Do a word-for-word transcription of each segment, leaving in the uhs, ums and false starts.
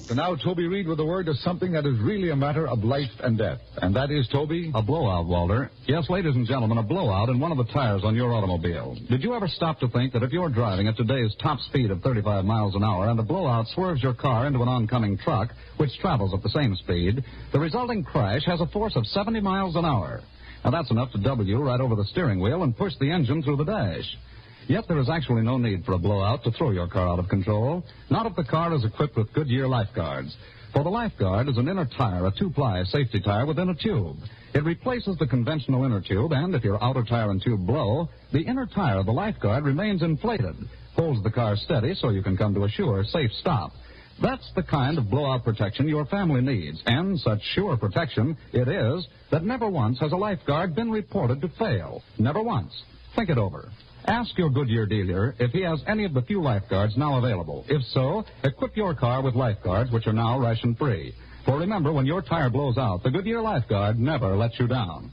And now Toby Reed with a word of something that is really a matter of life and death. And that is, Toby? A blowout, Walter. Yes, ladies and gentlemen, a blowout in one of the tires on your automobile. Did you ever stop to think that if you're driving at today's top speed of thirty-five miles an hour and a blowout swerves your car into an oncoming truck, which travels at the same speed, the resulting crash has a force of seventy miles an hour? Now, that's enough to double you right over the steering wheel and push the engine through the dash. Yet there is actually no need for a blowout to throw your car out of control, not if the car is equipped with Goodyear Lifeguards. For the Lifeguard is an inner tire, a two-ply safety tire within a tube. It replaces the conventional inner tube, and if your outer tire and tube blow, the inner tire of the Lifeguard remains inflated, holds the car steady so you can come to a sure, safe stop. That's the kind of blowout protection your family needs, and such sure protection it is that never once has a Lifeguard been reported to fail. Never once. Think it over. Ask your Goodyear dealer if he has any of the few Lifeguards now available. If so, equip your car with Lifeguards, which are now ration-free. For remember, when your tire blows out, the Goodyear Lifeguard never lets you down.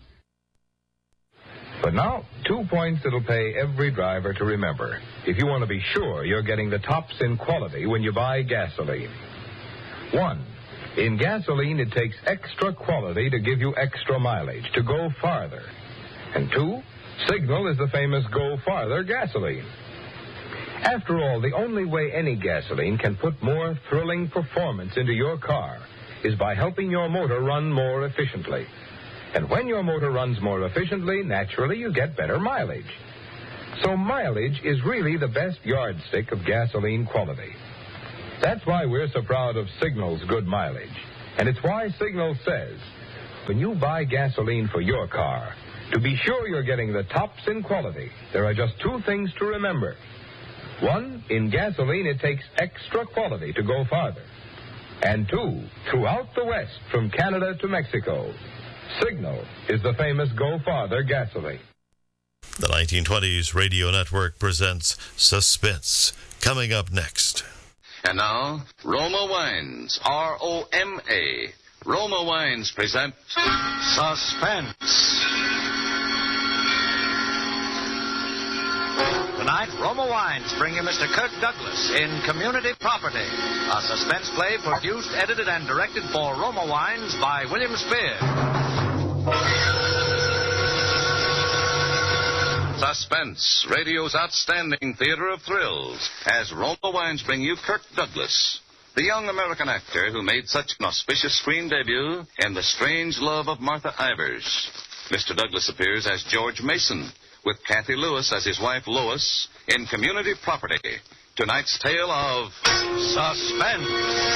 But now, two points that'll pay every driver to remember if you want to be sure you're getting the tops in quality when you buy gasoline. One, in gasoline, it takes extra quality to give you extra mileage, to go farther. And two, Signal is the famous Go Farther gasoline. After all, the only way any gasoline can put more thrilling performance into your car is by helping your motor run more efficiently. And when your motor runs more efficiently, naturally you get better mileage. So mileage is really the best yardstick of gasoline quality. That's why we're so proud of Signal's good mileage. And it's why Signal says, when you buy gasoline for your car, to be sure you're getting the tops in quality, there are just two things to remember. One, in gasoline, it takes extra quality to go farther. And two, throughout the West, from Canada to Mexico, Signal is the famous Go Farther gasoline. The nineteen twenties Radio Network presents Suspense. Coming up next. And now, Roma Wines, R O M A. Roma Wines present Suspense. Tonight, Roma Wines bring you Mister Kirk Douglas in Community Property, a suspense play produced, edited, and directed for Roma Wines by William Spear. Suspense, radio's outstanding theater of thrills, as Roma Wines bring you Kirk Douglas, the young American actor who made such an auspicious screen debut in The Strange Love of Martha Ivers. Mister Douglas appears as George Mason, with Kathy Lewis as his wife Lois, in Community Property. Tonight's tale of Suspense.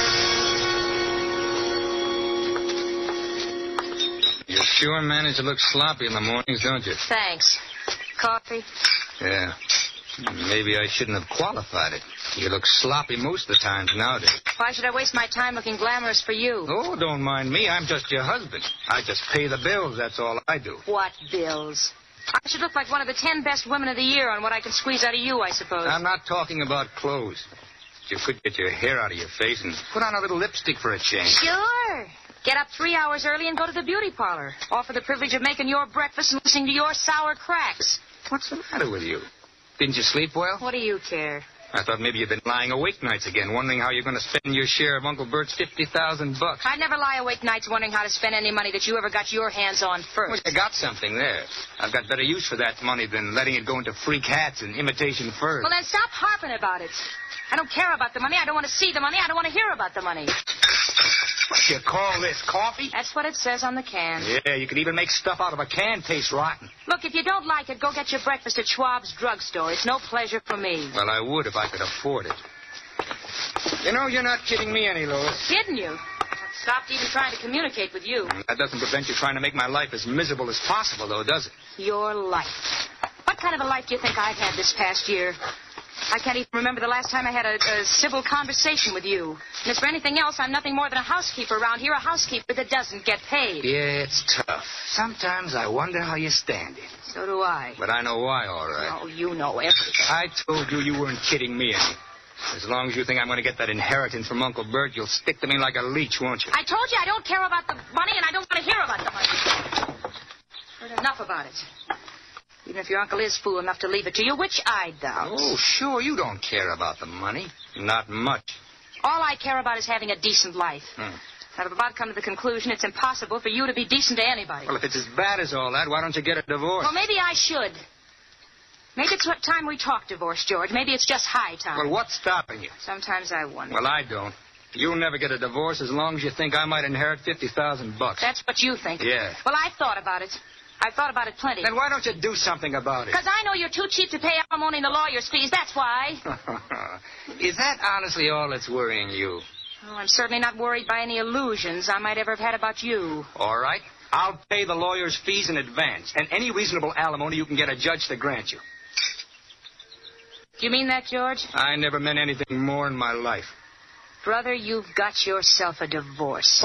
You sure manage to look sloppy in the mornings, don't you? Thanks. Coffee? Yeah. Maybe I shouldn't have qualified it. You look sloppy most of the times nowadays. Why should I waste my time looking glamorous for you? Oh, don't mind me. I'm just your husband. I just pay the bills, that's all I do. What bills? I should look like one of the ten best women of the year on what I can squeeze out of you, I suppose. I'm not talking about clothes. You could get your hair out of your face and put on a little lipstick for a change. Sure. Get up three hours early and go to the beauty parlor. Offer the privilege of making your breakfast and listening to your sour cracks. What's the matter with you? Didn't you sleep well? What do you care? I thought maybe you'd been lying awake nights again, wondering how you're going to spend your share of Uncle Bert's fifty thousand bucks. I'd never lie awake nights wondering how to spend any money that you ever got your hands on first. Well, you got something there. I've got better use for that money than letting it go into freak hats and imitation furs. Well, then stop harping about it. I don't care about the money. I don't want to see the money. I don't want to hear about the money. What you call this, coffee? That's what it says on the can. Yeah, you can even make stuff out of a can taste rotten. Look, if you don't like it, go get your breakfast at Schwab's drugstore. It's no pleasure for me. Well, I would if I could afford it. You know, you're not kidding me any, Lois. Kidding you? I've stopped even trying to communicate with you. That doesn't prevent you trying to make my life as miserable as possible, though, does it? Your life. What kind of a life do you think I've had this past year? I can't even remember the last time I had a, a civil conversation with you. And as for anything else, I'm nothing more than a housekeeper around here, a housekeeper that doesn't get paid. Yeah, it's tough. Sometimes I wonder how you stand it. So do I. But I know why, all right. Oh, you know everything. I told you you weren't kidding me any. As long as you think I'm going to get that inheritance from Uncle Bert, you'll stick to me like a leech, won't you? I told you I don't care about the money, and I don't want to hear about the money. Heard enough about it. Even if your uncle is fool enough to leave it to you, which I doubt. Oh, sure, you don't care about the money. Not much. All I care about is having a decent life. Hmm. I've about come to the conclusion it's impossible for you to be decent to anybody. Well, if it's as bad as all that, why don't you get a divorce? Well, maybe I should. Maybe it's what time we talk divorce, George. Maybe it's just high time. Well, what's stopping you? Sometimes I wonder. Well, I don't. You'll never get a divorce as long as you think I might inherit fifty thousand bucks. That's what you think. Yeah. Well, I've thought about it. I've thought about it plenty. Then why don't you do something about it? Because I know you're too cheap to pay alimony and the lawyer's fees. That's why. Is that honestly all that's worrying you? Oh, I'm certainly not worried by any illusions I might ever have had about you. All right. I'll pay the lawyer's fees in advance, and any reasonable alimony you can get a judge to grant you. Do you mean that, George? I never meant anything more in my life. Brother, you've got yourself a divorce.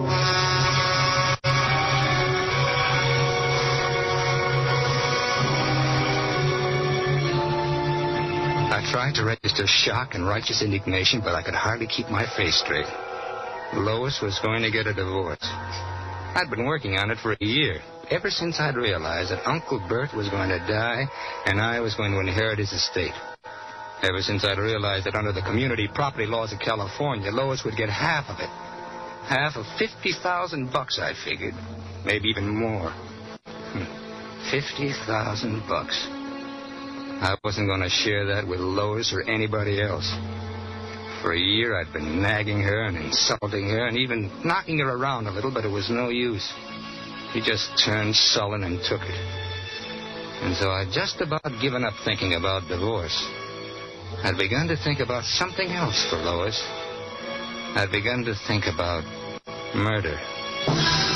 I tried to register shock and righteous indignation, but I could hardly keep my face straight. Lois was going to get a divorce. I'd been working on it for a year, ever since I'd realized that Uncle Bert was going to die and I was going to inherit his estate. Ever since I'd realized that under the community property laws of California, Lois would get half of it. Half of fifty thousand bucks, I figured. Maybe even more. Hmm. fifty thousand bucks. I wasn't going to share that with Lois or anybody else. For a year, I'd been nagging her and insulting her and even knocking her around a little, but it was no use. She just turned sullen and took it. And so I'd just about given up thinking about divorce. I'd begun to think about something else for Lois. I'd begun to think about murder.